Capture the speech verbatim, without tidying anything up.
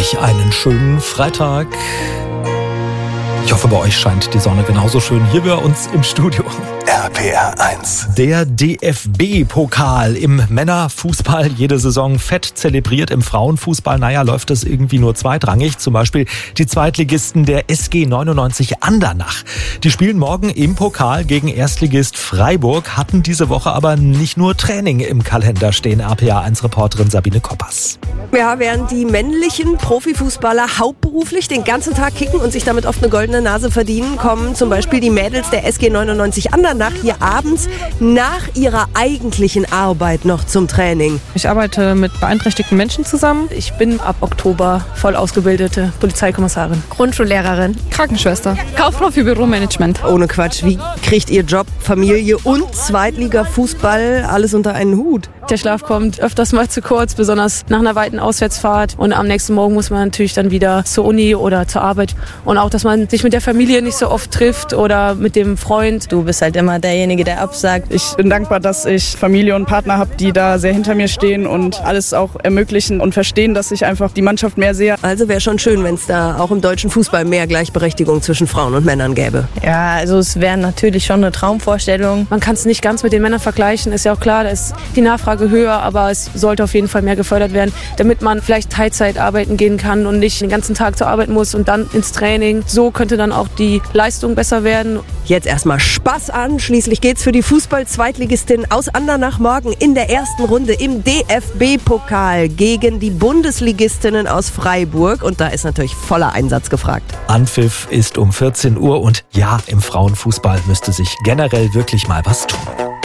euch einen schönen Freitag. Ich hoffe, bei euch scheint die Sonne genauso schön hier bei uns im Studio. R P R eins. Der D F B-Pokal im Männerfußball jede Saison fett zelebriert. Im Frauenfußball, naja, läuft das irgendwie nur zweitrangig. Zum Beispiel die Zweitligisten der S G neunundneunzig Andernach. Die spielen morgen im Pokal gegen Erstligist Freiburg, hatten diese Woche aber nicht nur Training im Kalender stehen. R P R eins-Reporterin Sabine Koppers. Ja, während die männlichen Profifußballer hauptberuflich den ganzen Tag kicken und sich damit oft eine goldene Nase verdienen, kommen zum Beispiel die Mädels der S G neunundneunzig Andernach hier abends nach ihrer eigentlichen Arbeit noch zum Training. Ich arbeite mit beeinträchtigten Menschen zusammen. Ich bin ab Oktober voll ausgebildete Polizeikommissarin. Grundschullehrerin. Krankenschwester. Kauffrau für Büromanagement. Ohne Quatsch, wie kriegt ihr Job, Familie und Zweitliga-Fußball alles unter einen Hut? Der Schlaf kommt öfters mal zu kurz, besonders nach einer weiten Auswärtsfahrt. Und am nächsten Morgen muss man natürlich dann wieder zur Uni oder zur Arbeit. Und auch, dass man sich mit der Familie nicht so oft trifft oder mit dem Freund. Du bist halt immer derjenige, der absagt. Ich bin dankbar, dass ich Familie und Partner habe, die da sehr hinter mir stehen und alles auch ermöglichen und verstehen, dass ich einfach die Mannschaft mehr sehe. Also wäre schon schön, wenn es da auch im deutschen Fußball mehr Gleichberechtigung zwischen Frauen und Männern gäbe. Ja, also es wäre natürlich schon eine Traumvorstellung. Man kann es nicht ganz mit den Männern vergleichen, ist ja auch klar, da ist die Nachfrage höher, aber es sollte auf jeden Fall mehr gefördert werden, damit man vielleicht Teilzeit arbeiten gehen kann und nicht den ganzen Tag zur Arbeit muss und dann ins Training. So könnte dann auch die Leistung besser werden. Jetzt erstmal Spaß an. Schließlich geht's für die Fußball-Zweitligistin aus Andernach morgen in der ersten Runde im D F B-Pokal gegen die Bundesligistinnen aus Freiburg. Und da ist natürlich voller Einsatz gefragt. Anpfiff ist um vierzehn Uhr und ja, im Frauenfußball müsste sich generell wirklich mal was tun.